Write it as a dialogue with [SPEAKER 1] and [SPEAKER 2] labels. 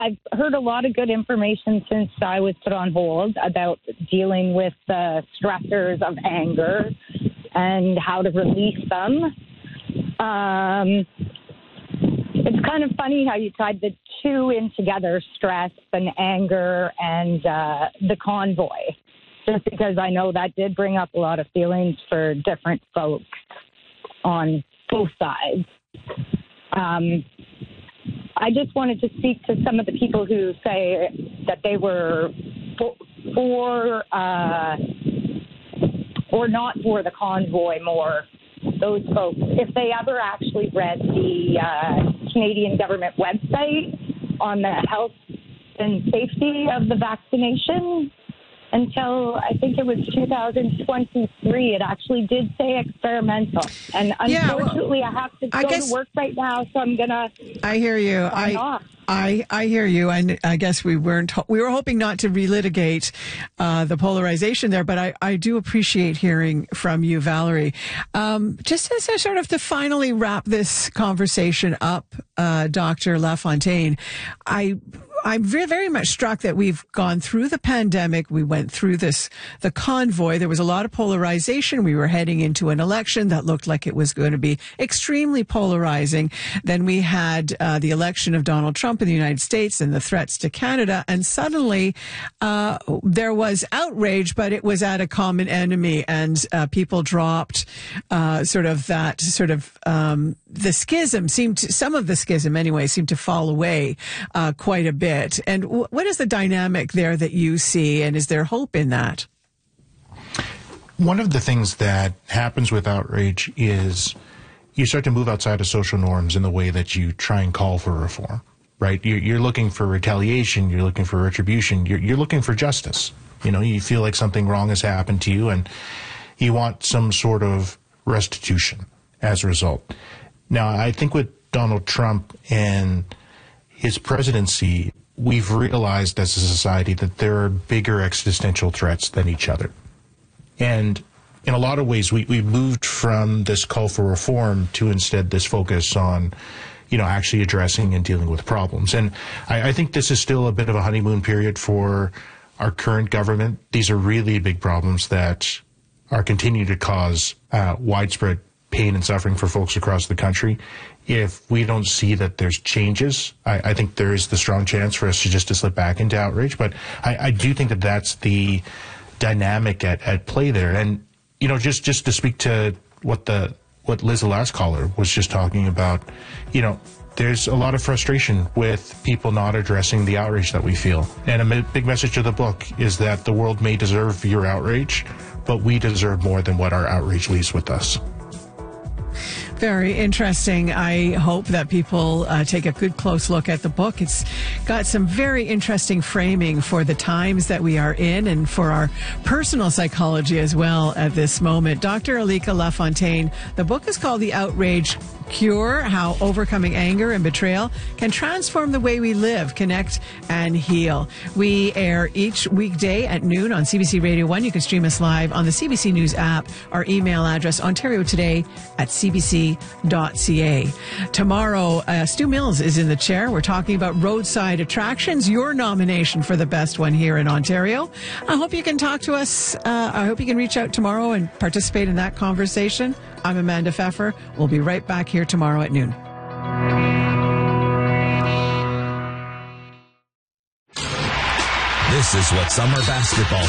[SPEAKER 1] I've heard a lot of good information since I was put on hold about dealing with the stressors of anger and how to release them. It's kind of funny how you tied the two in together, stress and anger and the convoy, just because I know that did bring up a lot of feelings for different folks on both sides. I just wanted to speak to some of the people who say that they were for or not for the convoy more. Those folks, if they ever actually read the Canadian government website on the health and safety of the vaccination, until I think it was 2023, it actually did say experimental. And unfortunately, I have to go to work right now, so I'm gonna.
[SPEAKER 2] I hear you. I hear you, and I guess we were hoping not to relitigate the polarization there, but I do appreciate hearing from you, Valerie. Just as a sort of to finally wrap this conversation up, Dr. LaFontaine, I'm very, very much struck that we've gone through the pandemic. We went through the convoy. There was a lot of polarization. We were heading into an election that looked like it was going to be extremely polarizing. Then we had the election of Donald Trump in the United States and the threats to Canada. And suddenly there was outrage, but it was at a common enemy, and people dropped the schism some of the schism anyway, seemed to fall away quite a bit. And what is the dynamic there that you see, and is there hope in that?
[SPEAKER 3] One of the things that happens with outrage is you start to move outside of social norms in the way that you try and call for reform, right? You're looking for retaliation, you're looking for retribution, you're looking for justice. You know, you feel like something wrong has happened to you, and you want some sort of restitution as a result. Now, I think with Donald Trump and his presidency, we've realized as a society that there are bigger existential threats than each other. And in a lot of ways, we moved from this call for reform to instead this focus on, actually addressing and dealing with problems. And I think this is still a bit of a honeymoon period for our current government. These are really big problems that are continuing to cause widespread pain and suffering for folks across the country. If we don't see that there's changes, I think there is the strong chance for us to slip back into outrage. But I do think that that's the dynamic at play there. And, just to speak to what Liz, the last caller, was just talking about, there's a lot of frustration with people not addressing the outrage that we feel. And a big message of the book is that the world may deserve your outrage, but we deserve more than what our outrage leaves with us.
[SPEAKER 2] Very interesting. I hope that people take a good close look at the book. It's got some very interesting framing for the times that we are in and for our personal psychology as well at this moment. Dr. Alika LaFontaine, the book is called The Outrage Cure: How Overcoming Anger and Betrayal Can Transform the Way We Live, Connect, and Heal. We air each weekday at noon on CBC Radio 1. You can stream us live on the CBC News app. Our email address, ontariotoday@cbc.ca. Tomorrow, Stu Mills is in the chair. We're talking about roadside attractions, your nomination for the best one here in Ontario. I hope you can talk to us. I hope you can reach out tomorrow and participate in that conversation. I'm Amanda Pfeffer. We'll be right back here tomorrow at noon.
[SPEAKER 4] This is what summer basketball